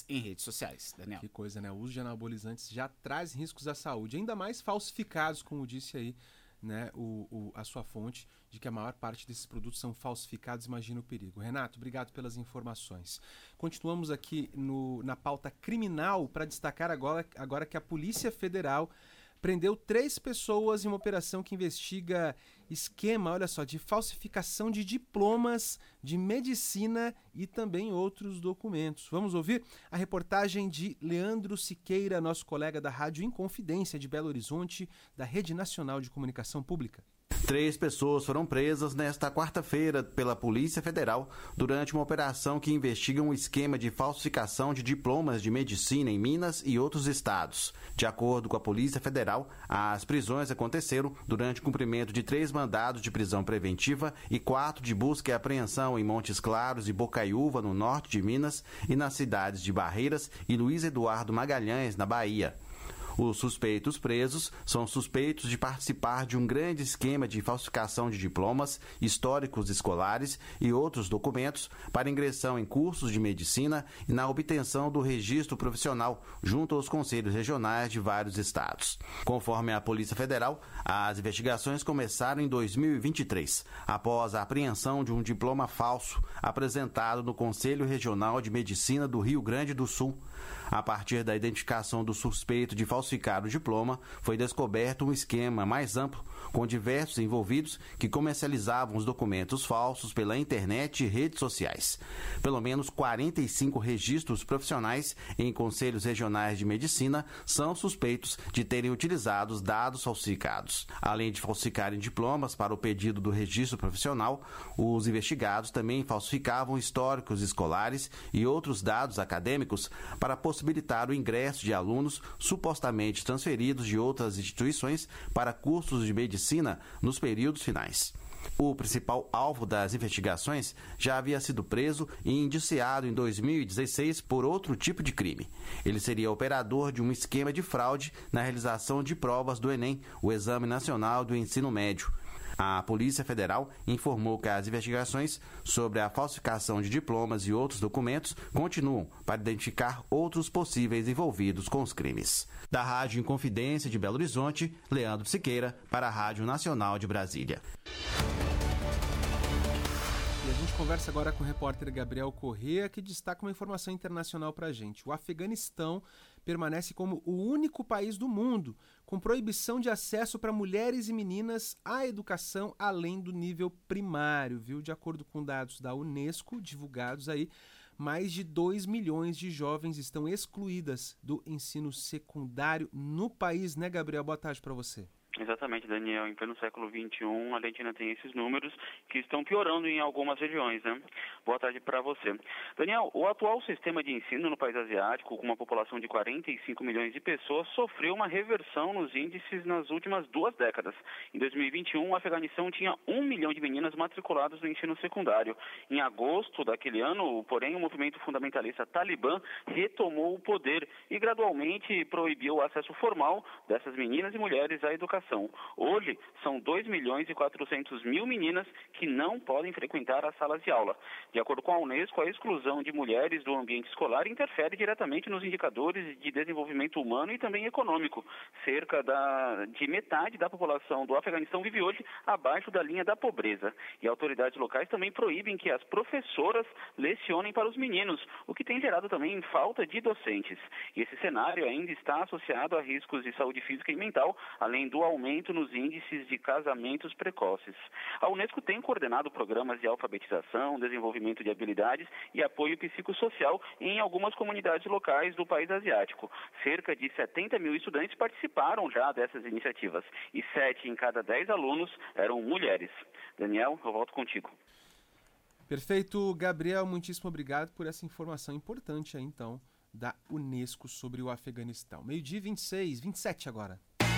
mais em redes sociais, Daniel. Que coisa, né? O uso de anabolizantes já traz riscos à saúde, ainda mais falsificados, como disse aí, né, a sua fonte, de que a maior parte desses produtos são falsificados. Imagina o perigo. Renato, obrigado pelas informações. Continuamos aqui na pauta criminal para destacar agora que a Polícia Federal prendeu 3 pessoas em uma operação que investiga esquema, olha só, de falsificação de diplomas de medicina e também outros documentos. Vamos ouvir a reportagem de Leandro Siqueira, nosso colega da Rádio Inconfidência de Belo Horizonte, da Rede Nacional de Comunicação Pública. 3 pessoas foram presas nesta quarta-feira pela Polícia Federal durante uma operação que investiga um esquema de falsificação de diplomas de medicina em Minas e outros estados. De acordo com a Polícia Federal, as prisões aconteceram durante o cumprimento de 3 mandados de prisão preventiva e 4 de busca e apreensão em Montes Claros e Bocaiúva, no norte de Minas, e nas cidades de Barreiras e Luiz Eduardo Magalhães, na Bahia. Os suspeitos presos são suspeitos de participar de um grande esquema de falsificação de diplomas, históricos escolares e outros documentos para ingressão em cursos de medicina e na obtenção do registro profissional junto aos conselhos regionais de vários estados. Conforme a Polícia Federal, as investigações começaram em 2023, após a apreensão de um diploma falso apresentado no Conselho Regional de Medicina do Rio Grande do Sul. A partir da identificação do suspeito de falsificar o diploma, foi descoberto um esquema mais amplo, com diversos envolvidos que comercializavam os documentos falsos pela internet e redes sociais. Pelo menos 45 registros profissionais em conselhos regionais de medicina são suspeitos de terem utilizado os dados falsificados. Além de falsificarem diplomas para o pedido do registro profissional, os investigados também falsificavam históricos escolares e outros dados acadêmicos para possibilitar o ingresso de alunos supostamente transferidos de outras instituições para cursos de medicina nos períodos finais. O principal alvo das investigações já havia sido preso e indiciado em 2016 por outro tipo de crime. Ele seria operador de um esquema de fraude na realização de provas do Enem, o Exame Nacional do Ensino Médio. A Polícia Federal informou que as investigações sobre a falsificação de diplomas e outros documentos continuam para identificar outros possíveis envolvidos com os crimes. Da Rádio Inconfidência de Belo Horizonte, Leandro Siqueira, para a Rádio Nacional de Brasília. E a gente conversa agora com o repórter Gabriel Corrêa, que destaca uma informação internacional para a gente. O Afeganistão permanece como o único país do mundo com proibição de acesso para mulheres e meninas à educação além do nível primário, viu? De acordo com dados da Unesco divulgados aí, mais de 2 milhões de jovens estão excluídas do ensino secundário no país, né, Gabriel? Boa tarde para você. Exatamente, Daniel. Em pleno século XXI, a Argentina tem esses números que estão piorando em algumas regiões, né? Boa tarde para você. Daniel, o atual sistema de ensino no país asiático, com uma população de 45 milhões de pessoas, sofreu uma reversão nos índices nas últimas 2 décadas. Em 2021, o Afeganistão tinha 1 milhão de meninas matriculadas no ensino secundário. Em agosto daquele ano, porém, o movimento fundamentalista Talibã retomou o poder e gradualmente proibiu o acesso formal dessas meninas e mulheres à educação. Hoje, são 2 milhões e 400 mil meninas que não podem frequentar as salas de aula. De acordo com a Unesco, a exclusão de mulheres do ambiente escolar interfere diretamente nos indicadores de desenvolvimento humano e também econômico. Cerca de metade da população do Afeganistão vive hoje abaixo da linha da pobreza. E autoridades locais também proíbem que as professoras lecionem para os meninos, o que tem gerado também falta de docentes. E esse cenário ainda está associado a riscos de saúde física e mental, além do aumento nos índices de casamentos precoces. A Unesco tem coordenado programas de alfabetização, desenvolvimento de habilidades e apoio psicossocial em algumas comunidades locais do país asiático. Cerca de 70 mil estudantes participaram já dessas iniciativas e 7 em cada 10 alunos eram mulheres. Daniel, eu volto contigo. Perfeito, Gabriel, muitíssimo obrigado por essa informação importante aí, então, da Unesco sobre o Afeganistão. 12h26, 27 agora.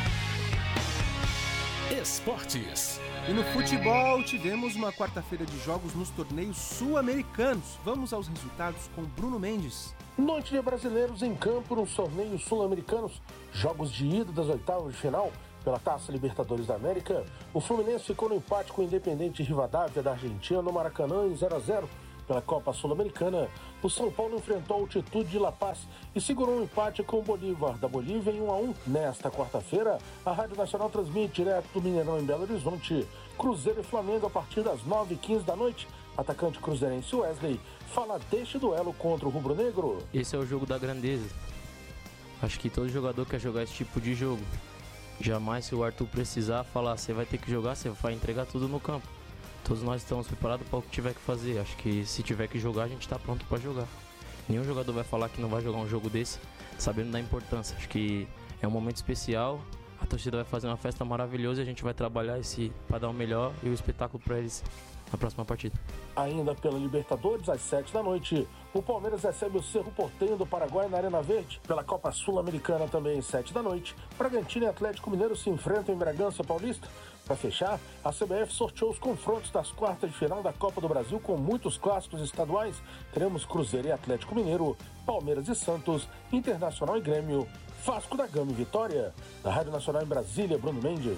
Esportes. E no futebol tivemos uma quarta-feira de jogos nos torneios sul-americanos. Vamos aos resultados com Bruno Mendes. Noite de brasileiros em campo nos torneios sul-americanos. Jogos de ida das oitavas de final pela Taça Libertadores da América. O Fluminense ficou no empate com o Independente Rivadavia da Argentina no Maracanã em 0-0. Pela Copa Sul-Americana, o São Paulo enfrentou a Altitude de La Paz e segurou um empate com o Bolívar da Bolívia em 1-1. Nesta quarta-feira, a Rádio Nacional transmite direto do Mineirão em Belo Horizonte Cruzeiro e Flamengo a partir das 9h15 da noite. Atacante cruzeirense Wesley fala deste duelo contra o rubro-negro. Esse é o jogo da grandeza. Acho que todo jogador quer jogar esse tipo de jogo. Jamais, se o Arthur precisar falar, você vai ter que jogar, você vai entregar tudo no campo. Todos nós estamos preparados para o que tiver que fazer. Acho que se tiver que jogar, a gente está pronto para jogar. Nenhum jogador vai falar que não vai jogar um jogo desse, sabendo da importância. Acho que é um momento especial. A torcida vai fazer uma festa maravilhosa e a gente vai trabalhar para dar o melhor e o espetáculo para eles na próxima partida. Ainda pela Libertadores, às 7 da noite, o Palmeiras recebe o Cerro Porteño do Paraguai na Arena Verde. Pela Copa Sul-Americana também, às 7 da noite, Bragantino e Atlético Mineiro se enfrentam em Bragança Paulista. Para fechar, a CBF sorteou os confrontos das quartas de final da Copa do Brasil com muitos clássicos estaduais. Teremos Cruzeiro e Atlético Mineiro, Palmeiras e Santos, Internacional e Grêmio, Vasco da Gama e Vitória. Da Rádio Nacional em Brasília, Bruno Mendes.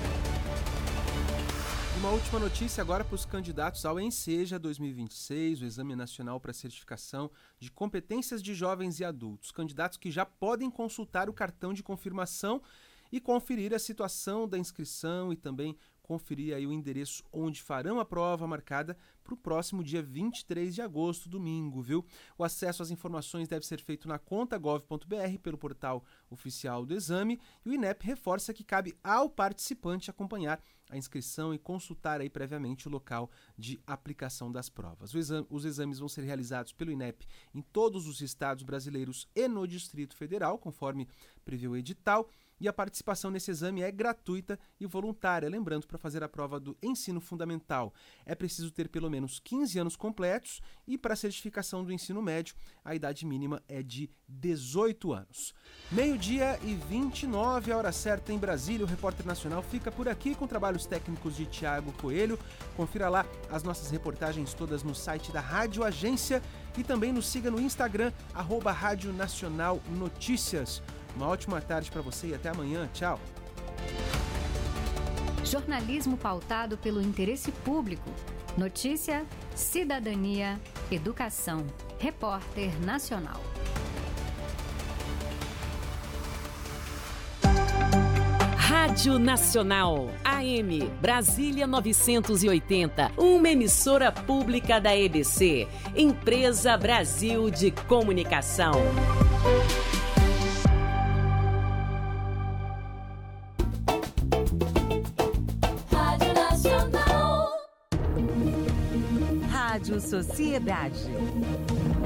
Uma última notícia agora para os candidatos ao ENSEJA 2026, o Exame Nacional para Certificação de Competências de Jovens e Adultos. Candidatos que já podem consultar o cartão de confirmação e conferir a situação da inscrição e também conferir aí o endereço onde farão a prova marcada para o próximo dia 23 de agosto, domingo, viu? O acesso às informações deve ser feito na conta gov.br pelo portal oficial do exame e o INEP reforça que cabe ao participante acompanhar a inscrição e consultar aí previamente o local de aplicação das provas. Os exames vão ser realizados pelo INEP em todos os estados brasileiros e no Distrito Federal, conforme prevê o edital. E a participação nesse exame é gratuita e voluntária. Lembrando, para fazer a prova do ensino fundamental é preciso ter pelo menos 15 anos completos e para a certificação do ensino médio a idade mínima é de 18 anos. 12h29, a hora certa em Brasília. O Repórter Nacional fica por aqui com trabalhos técnicos de Tiago Coelho. Confira lá as nossas reportagens todas no site da Rádio Agência e também nos siga no Instagram, @Rádio Nacional Notícias. Uma ótima tarde para você e até amanhã. Tchau. Jornalismo pautado pelo interesse público. Notícia, cidadania, educação. Repórter Nacional. Rádio Nacional, AM, Brasília 980, uma emissora pública da EBC, Empresa Brasil de Comunicação. Rádio Nacional. Rádio Sociedade.